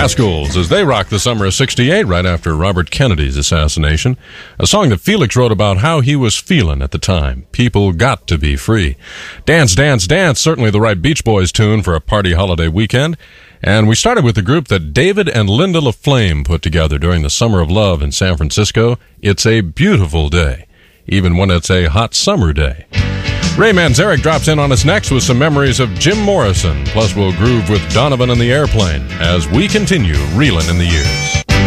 Rascals, as they rocked the summer of '68 right after Robert Kennedy's assassination. A song that Felix wrote about how he was feeling at the time. People got to be free. Dance, Dance, Dance, certainly the right Beach Boys tune for a party holiday weekend. And we started with the group that David and Linda LaFlame put together during the Summer of Love in San Francisco. It's a beautiful day, even when it's a hot summer day. Ray Manzarek drops in on us next with some memories of Jim Morrison. Plus, we'll groove with Donovan and the Airplane as we continue reeling in the years.